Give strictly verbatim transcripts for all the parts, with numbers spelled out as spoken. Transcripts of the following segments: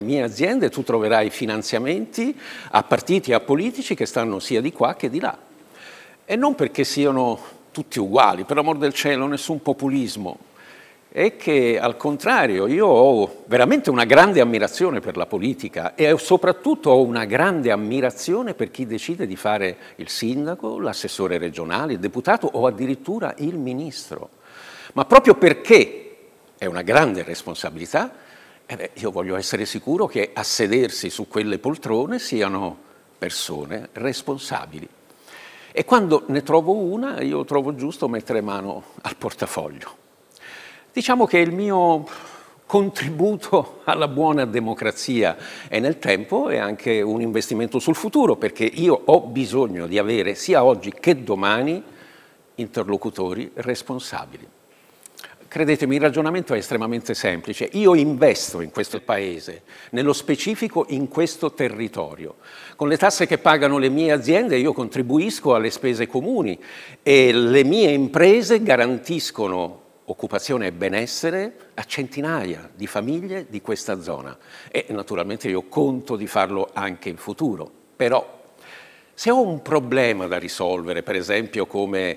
mie aziende tu troverai finanziamenti a partiti e a politici che stanno sia di qua che di là. E non perché siano tutti uguali, per l'amor del cielo, nessun populismo. È che al contrario io ho veramente una grande ammirazione per la politica e soprattutto ho una grande ammirazione per chi decide di fare il sindaco, l'assessore regionale, il deputato o addirittura il ministro. Ma proprio perché è una grande responsabilità, Eh beh, io voglio essere sicuro che a sedersi su quelle poltrone siano persone responsabili. E quando ne trovo una, io trovo giusto mettere mano al portafoglio. Diciamo che il mio contributo alla buona democrazia e nel tempo è anche un investimento sul futuro, perché io ho bisogno di avere sia oggi che domani interlocutori responsabili. Credetemi, il ragionamento è estremamente semplice. Io investo in questo paese, nello specifico in questo territorio. Con le tasse che pagano le mie aziende io contribuisco alle spese comuni e le mie imprese garantiscono occupazione e benessere a centinaia di famiglie di questa zona. E naturalmente io conto di farlo anche in futuro. Però se ho un problema da risolvere, per esempio come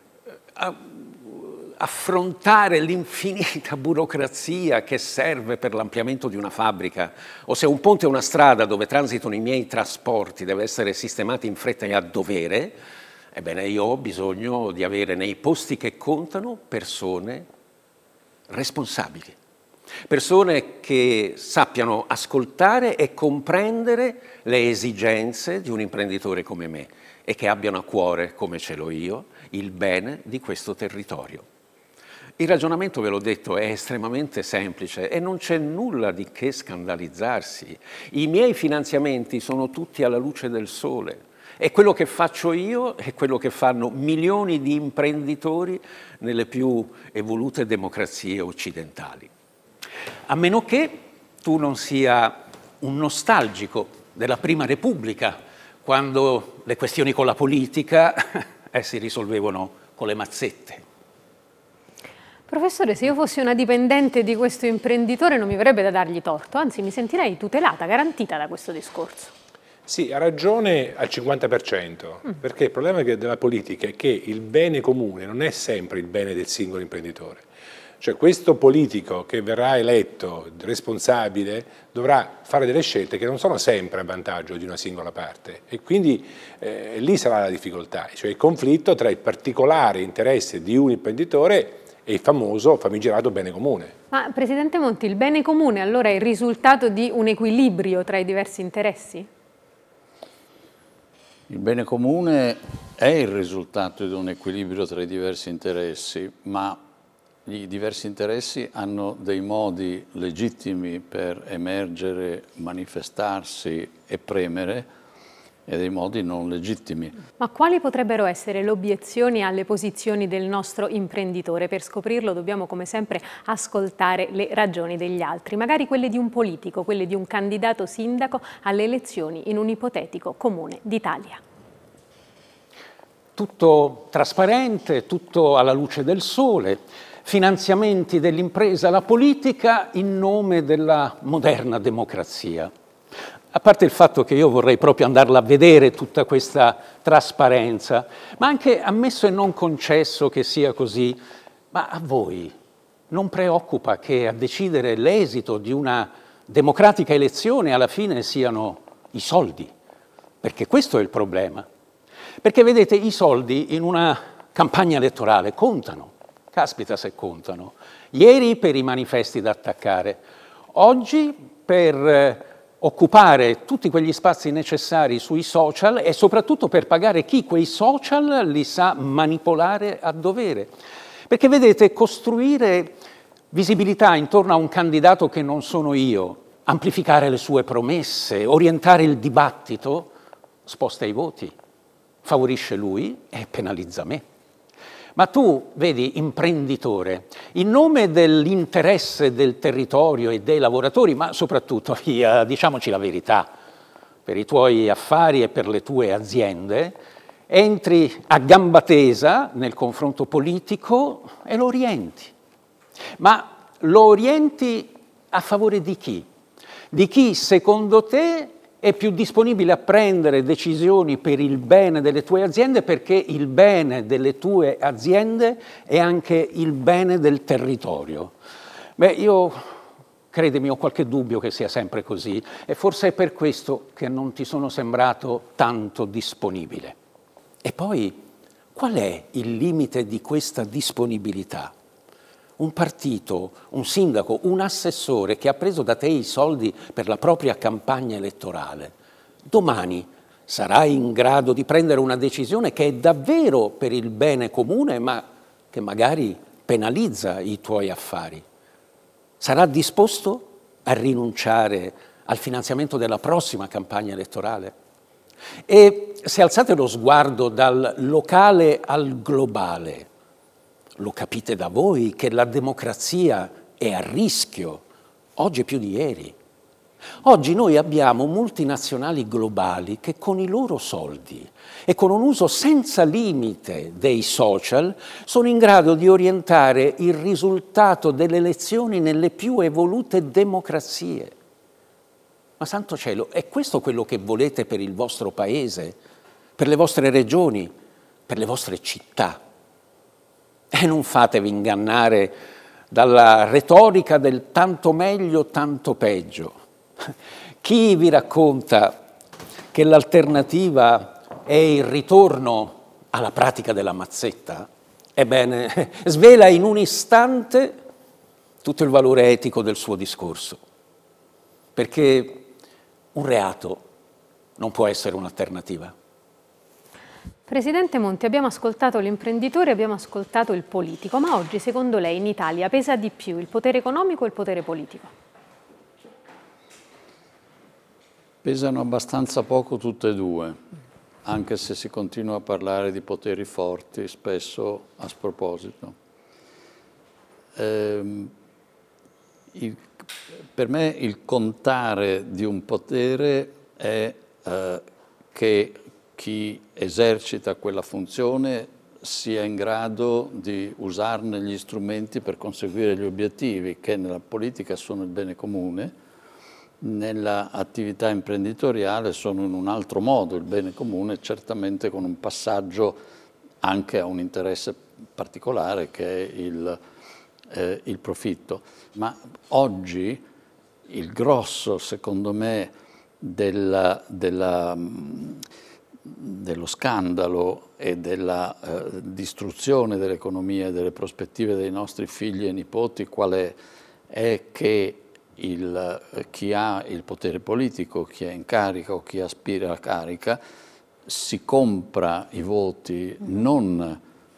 affrontare l'infinita burocrazia che serve per l'ampliamento di una fabbrica, o se un ponte o una strada dove transitano i miei trasporti deve essere sistemata in fretta e a dovere, ebbene io ho bisogno di avere nei posti che contano persone responsabili, persone che sappiano ascoltare e comprendere le esigenze di un imprenditore come me e che abbiano a cuore, come ce l'ho io, il bene di questo territorio. Il ragionamento, ve l'ho detto, è estremamente semplice e non c'è nulla di che scandalizzarsi. I miei finanziamenti sono tutti alla luce del sole e quello che faccio io è quello che fanno milioni di imprenditori nelle più evolute democrazie occidentali. A meno che tu non sia un nostalgico della Prima Repubblica, quando le questioni con la politica eh, si risolvevano con le mazzette. Professore, se io fossi una dipendente di questo imprenditore non mi verrebbe da dargli torto, anzi mi sentirei tutelata, garantita da questo discorso. Sì, ha ragione al cinquanta per cento, mm. perché il problema della politica è che il bene comune non è sempre il bene del singolo imprenditore. Cioè questo politico che verrà eletto responsabile dovrà fare delle scelte che non sono sempre a vantaggio di una singola parte e quindi eh, lì sarà la difficoltà, cioè il conflitto tra il particolare interesse di un imprenditore e il famoso famigerato bene comune. Ma Presidente Monti, il bene comune allora è il risultato di un equilibrio tra i diversi interessi? Il bene comune è il risultato di un equilibrio tra i diversi interessi, ma i diversi interessi hanno dei modi legittimi per emergere, manifestarsi e premere e dei modi non legittimi. Ma quali potrebbero essere le obiezioni alle posizioni del nostro imprenditore? Per scoprirlo dobbiamo come sempre ascoltare le ragioni degli altri, magari quelle di un politico, quelle di un candidato sindaco alle elezioni in un ipotetico comune d'Italia. Tutto trasparente, tutto alla luce del sole, finanziamenti dell'impresa alla politica in nome della moderna democrazia. A parte il fatto che io vorrei proprio andarla a vedere tutta questa trasparenza, ma anche ammesso e non concesso che sia così, ma a voi non preoccupa che a decidere l'esito di una democratica elezione alla fine siano i soldi? Perché questo è il problema. Perché vedete, i soldi in una campagna elettorale contano, caspita se contano. Ieri per i manifesti da attaccare, oggi per occupare tutti quegli spazi necessari sui social e soprattutto per pagare chi quei social li sa manipolare a dovere. Perché vedete, costruire visibilità intorno a un candidato che non sono io, amplificare le sue promesse, orientare il dibattito, sposta i voti, favorisce lui e penalizza me. Ma tu, vedi, imprenditore, in nome dell'interesse del territorio e dei lavoratori, ma soprattutto, via, diciamoci la verità, per i tuoi affari e per le tue aziende, entri a gamba tesa nel confronto politico e lo orienti. Ma lo orienti a favore di chi? di chi secondo te è più disponibile a prendere decisioni per il bene delle tue aziende, perché il bene delle tue aziende è anche il bene del territorio. Beh, io, credimi, ho qualche dubbio che sia sempre così, e forse è per questo che non ti sono sembrato tanto disponibile. E poi, qual è il limite di questa disponibilità? Un partito, un sindaco, un assessore che ha preso da te i soldi per la propria campagna elettorale, domani sarà in grado di prendere una decisione che è davvero per il bene comune, ma che magari penalizza i tuoi affari? Sarà disposto a rinunciare al finanziamento della prossima campagna elettorale? E se alzate lo sguardo dal locale al globale, lo capite da voi che la democrazia è a rischio, oggi più di ieri. Oggi noi abbiamo multinazionali globali che con i loro soldi e con un uso senza limite dei social sono in grado di orientare il risultato delle elezioni nelle più evolute democrazie. Ma santo cielo, è questo quello che volete per il vostro paese, per le vostre regioni, per le vostre città? E non fatevi ingannare dalla retorica del tanto meglio, tanto peggio. Chi vi racconta che l'alternativa è il ritorno alla pratica della mazzetta, ebbene, svela in un istante tutto il valore etico del suo discorso. Perché un reato non può essere un'alternativa. Presidente Monti, abbiamo ascoltato l'imprenditore, abbiamo ascoltato il politico, ma oggi secondo lei in Italia pesa di più il potere economico o il potere politico? Pesano abbastanza poco tutte e due, anche se si continua a parlare di poteri forti, spesso a sproposito. Eh, il, per me il contare di un potere è eh, che chi esercita quella funzione sia in grado di usarne gli strumenti per conseguire gli obiettivi, che nella politica sono il bene comune, nella attività imprenditoriale sono in un altro modo il bene comune, certamente con un passaggio anche a un interesse particolare che è il, eh, il profitto. Ma oggi il grosso, secondo me, della, della dello scandalo e della eh, distruzione dell'economia e delle prospettive dei nostri figli e nipoti, qual è? È che il, chi ha il potere politico, chi è in carica o chi aspira alla carica, si compra i voti non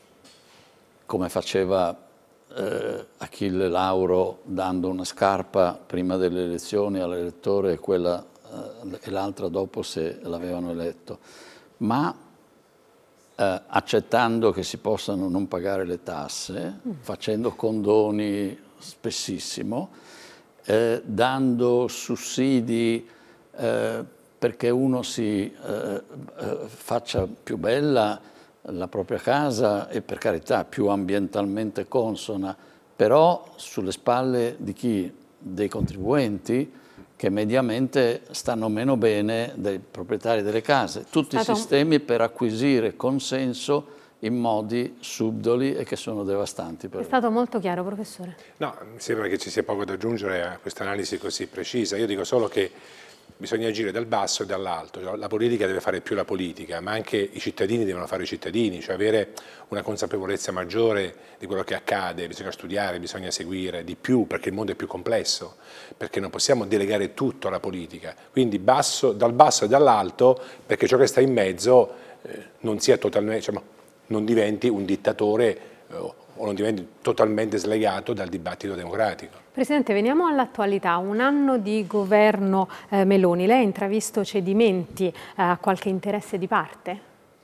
come faceva eh, Achille Lauro dando una scarpa prima delle elezioni all'elettore e quella eh, e l'altra dopo se l'avevano eletto, ma eh, accettando che si possano non pagare le tasse, mm. facendo condoni spessissimo, eh, dando sussidi eh, perché uno si eh, eh, faccia più bella la propria casa e per carità più ambientalmente consona, però sulle spalle di chi? Dei contribuenti, che mediamente stanno meno bene dei proprietari delle case. Tutti i sistemi per acquisire consenso in modi subdoli e che sono devastanti. Per È stato molto chiaro, professore. No, mi sembra che ci sia poco da aggiungere a questa analisi così precisa. Io dico solo che bisogna agire dal basso e dall'alto. La politica deve fare più la politica, ma anche i cittadini devono fare i cittadini, cioè avere una consapevolezza maggiore di quello che accade, bisogna studiare, bisogna seguire di più, perché il mondo è più complesso, perché non possiamo delegare tutto alla politica. Quindi basso, dal basso e dall'alto, perché ciò che sta in mezzo eh, non sia totalmente, diciamo, non diventi un dittatore eh, o non diventi totalmente slegato dal dibattito democratico. Presidente, veniamo all'attualità. Un anno di governo eh, Meloni. Lei ha intravisto cedimenti a eh, qualche interesse di parte?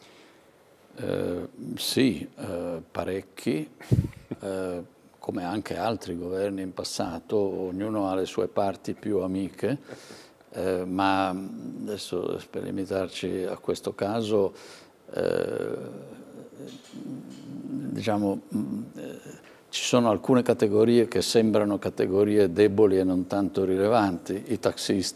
Eh, sì, eh, parecchi, eh, come anche altri governi in passato, ognuno ha le sue parti più amiche, eh, ma adesso per limitarci a questo caso, eh, diciamo, Ci sono alcune categorie che sembrano categorie deboli e non tanto rilevanti, i taxisti,